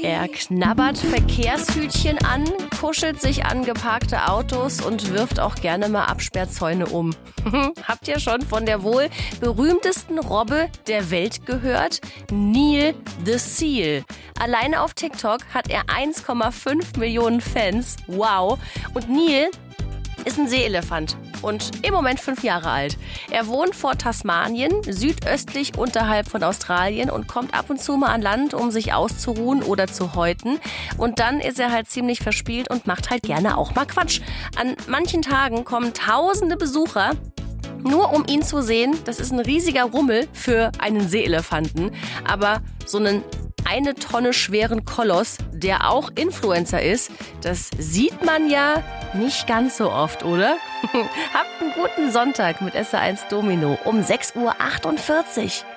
Er knabbert Verkehrshütchen an, kuschelt sich an geparkte Autos und wirft auch gerne mal Absperrzäune um. Habt ihr schon von der wohl berühmtesten Robbe der Welt gehört? Neil the Seal. Alleine auf TikTok hat er 1,5 Millionen Fans. Wow. Und Neil ist ein Seeelefant und im Moment 5 Jahre alt. Er wohnt vor Tasmanien, südöstlich unterhalb von Australien und kommt ab und zu mal an Land, um sich auszuruhen oder zu häuten. Und dann ist er halt ziemlich verspielt und macht halt gerne auch mal Quatsch. An manchen Tagen kommen tausende Besucher, nur um ihn zu sehen. Das ist ein riesiger Rummel für einen Seeelefanten. Aber so einen 1 Tonne schweren Koloss, der auch Influencer ist, das sieht man ja nicht ganz so oft, oder? Habt einen guten Sonntag mit SR1 Domino um 6:48 Uhr.